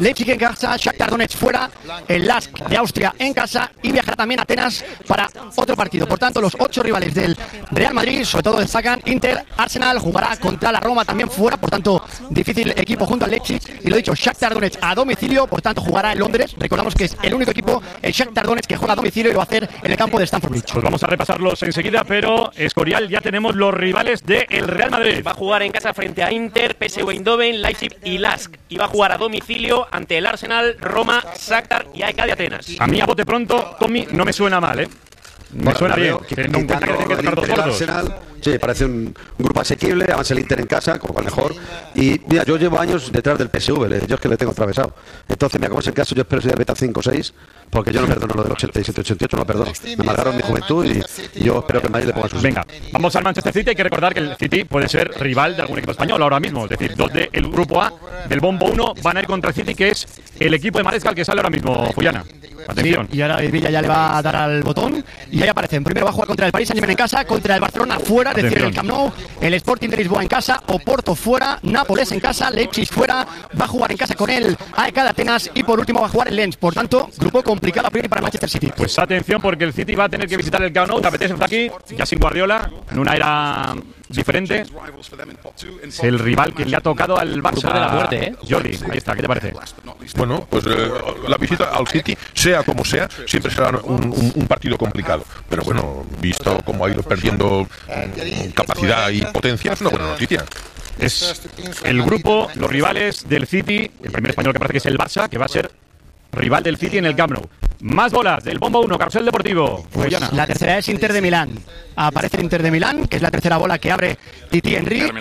Leipzig en casa, Shakhtar Donetsk fuera, el LASK de Austria en casa y viajará también a Atenas para otro partido. Por tanto, los 8 rivales del Real Madrid, sobre todo destacan Inter, Arsenal, jugará contra la Roma también fuera, por tanto, difícil equipo junto al Leipzig. Y lo dicho, Shakhtar Donetsk a domicilio, por tanto, jugará en Londres. Recordamos que es el único equipo, el Shakhtar Donetsk, que juega a domicilio y lo va a hacer en el campo de Stamford Bridge. Pues vamos a repasarlos enseguida, pero Escorial, ya tenemos los rivales del Real Madrid. Va a jugar en casa frente a Inter, PSV Eindhoven, Leipzig y LASK. Y va a jugar a domicilio ante el Arsenal, Roma, Shakhtar y AEK de Atenas. A mí, a bote pronto, Tommy, no me suena mal, ¿eh? Me suena bien, teniendo en cuenta que tienen que tocar dos gordos. Sí, parece un grupo asequible, además el Inter en casa, como va mejor. Y mira, yo llevo años detrás del PSV, yo es que le tengo atravesado. Entonces, mira, como es el caso, yo espero ser beta 5 o 6, porque yo no perdono lo del 87-88, no lo perdono. Me marcaron mi juventud y yo espero que el Madrid le ponga sus... Venga, vamos al Manchester City. Hay que recordar que el City puede ser rival de algún equipo español ahora mismo. Es decir, dos del grupo A del bombo 1 van a ir contra el City, que es el equipo de Marescal que sale ahora mismo, Fullana. Atención. Sí, y ahora el Villa ya le va a dar al botón y ahí aparecen. Primero va a jugar contra el Paris Saint-Germain en casa, contra el Barcelona fuera, es decir, el Camp Nou, el Sporting de Lisboa en casa, Oporto fuera, Nápoles en casa, Leipzig fuera, va a jugar en casa con el AEK de Atenas y por último va a jugar el Lens. Por tanto, grupo complicado a priori para Manchester City. Pues atención, porque el City va a tener que visitar el Camp Nou. ¿Te apetece estar aquí? Ya sin Guardiola, en una era diferente. Es el rival que le ha tocado al Barça de la muerte, ¿eh? Jordi, ahí está, ¿qué te parece? Bueno, pues la visita al City, sea como sea, siempre será un partido complicado. Pero bueno, visto cómo ha ido perdiendo capacidad y potencia, es una buena noticia. Es el grupo, los rivales del City, el primer español que parece que es el Barça, que va a ser rival del City en el Camp Nou. Más bolas del bombo 1, Carrusel Deportivo. Pues la tercera es Inter de Milán. Aparece el Inter de Milán, que es la tercera bola que abre Titi Henry.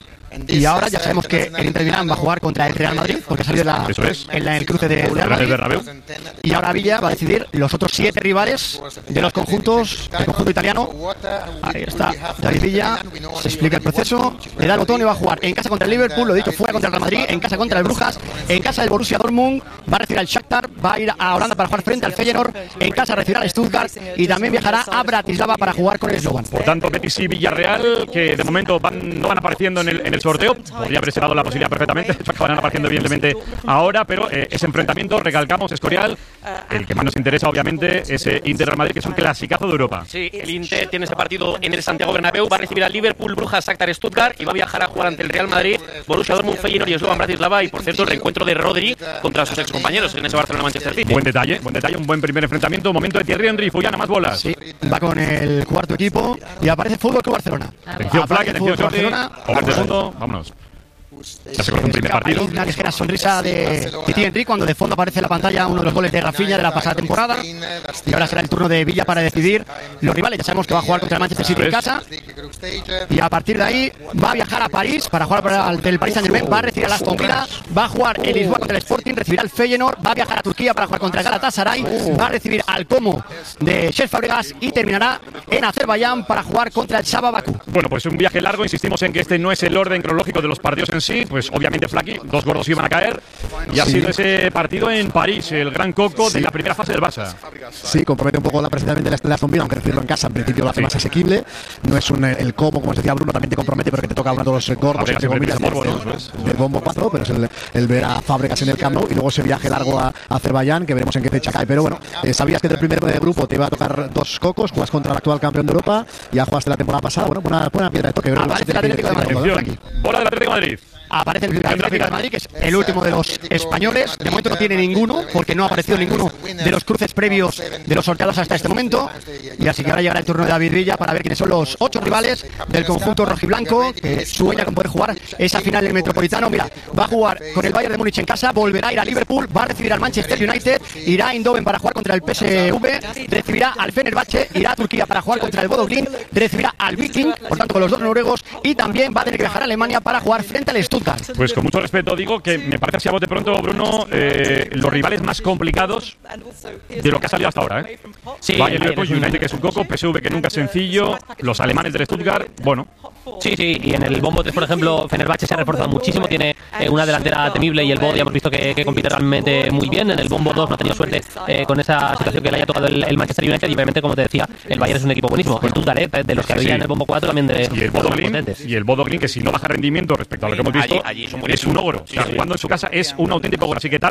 Y ahora ya sabemos que el Inter de Milán va a jugar contra el Real Madrid, porque ha salido en el cruce de Real Madrid. Y ahora Villa va a decidir los otros 7 rivales de los conjuntos, del conjunto italiano. Ahí está David Villa, se explica el proceso, le da el botón y va a jugar en casa contra el Liverpool, lo dicho, fuera contra el Real Madrid, en casa contra el Brujas, en casa del Borussia Dortmund, va a recibir al Shakhtar, va a ir a Holanda para jugar frente al Feyenoord, en casa recibirá al Stuttgart y también viajará a Bratislava para jugar con el Slovan. Por tanto, Betis y Villarreal, que de momento no van apareciendo en el sorteo, podría haberse dado la posibilidad perfectamente, acabarán apareciendo evidentemente ahora, pero ese enfrentamiento, recalcamos, Escorial, el que más nos interesa obviamente es Inter Real Madrid, que es un clasicazo de Europa. Sí, el Inter tiene ese partido en el Santiago Bernabéu, va a recibir al Liverpool, Brujas, Shakhtar, Stuttgart y va a viajar a jugar ante el Real Madrid, Borussia Dortmund, Feyenoord y Slovan Bratislava. Y por cierto, el reencuentro de Rodri contra sus excompañeros en ese Barcelona-Manchester City. Buen detalle, un buen primer enfrentamiento. Momento de Thierry Henry, Fullana, más bolas. Sí, va con el cuarto equipo y aparece Fútbol Club Barcelona. Atención, Flack, atención, Jordi. Over segundo, vámonos. Ya se conoce un primer partido. Una ligera sonrisa de Titi Henry cuando de fondo aparece en la pantalla uno de los goles de Rafinha de la pasada temporada. Y ahora será el turno de Villa para decidir los rivales. Ya sabemos que va a jugar contra el Manchester City en casa. Y a partir de ahí va a viajar a París para jugar ante el Paris Saint-Germain. Va a recibir a Aston Villa. Va a jugar el Lisboa contra el Sporting. Recibirá al Feyenoord. Va a viajar a Turquía para jugar contra el Galatasaray. Va a recibir al Como de Cesc Fabregas. Y terminará en Azerbaiyán para jugar contra el Shabab Bakú. Bueno, pues un viaje largo. Insistimos en que este no es el orden cronológico de los partidos en sí. Pues obviamente Flaky, 2 gordos iban a caer. Y ha sido ese partido en París, el gran coco de la primera fase del Barça. Sí, compromete un poco la presencia de la Aston Villa, aunque recibirlo en casa en principio lo hace más asequible. No es el como os decía Bruno, también te compromete porque te toca uno de los gordos del bombo 4, pero es el ver a Fábregas en el Camp Nou y luego ese viaje largo a Azerbaiyán, que veremos en qué fecha cae. Pero bueno, sabías que del primer grupo te iba a tocar 2 cocos, juegas contra el actual campeón de Europa, ya jugaste la temporada pasada. Bueno, buena piedra de toque. Aparece el Atlético de Madrid. Bola del Atlético de Madrid. Aparece el Atlético de Madrid, que es el último de los españoles. De momento no tiene ninguno, porque no ha aparecido ninguno de los cruces previos de los sorteados hasta este momento. Y así que ahora llegará el turno de David Villa para ver quiénes son los 8 rivales del conjunto rojiblanco, que sueña con poder jugar esa final del Metropolitano. Mira, va a jugar con el Bayern de Múnich en casa, volverá a ir a Liverpool, va a recibir al Manchester United, irá a Eindhoven para jugar contra el PSV, recibirá al Fenerbahce, irá a Turquía para jugar contra el Bodo Glimt, recibirá al Viking, por tanto con los 2 noruegos, y también va a tener que viajar a Alemania para jugar frente al Stuttgart. Pues con mucho respeto digo que me parece así a bote pronto, Bruno, los rivales más complicados de lo que ha salido hasta ahora, ¿eh? Sí, Bayern Liverpool, United, que es un coco, PSV, que nunca es sencillo, los alemanes del Stuttgart, bueno. Sí, y en el bombo 3, por ejemplo, Fenerbahce se ha reforzado muchísimo, tiene una delantera temible y el Bodo ya hemos visto que compite realmente muy bien. En el bombo 2 no ha tenido suerte con esa situación que le haya tocado el Manchester United y obviamente, como te decía, el Bayern es un equipo buenísimo. El Stuttgart, de los que había en el bombo 4 también de... Y el Bodo Glimt, que si no baja rendimiento respecto a lo que hemos visto, allí es un ogro. O sea, jugando en su casa es un auténtico ogro. Así que tal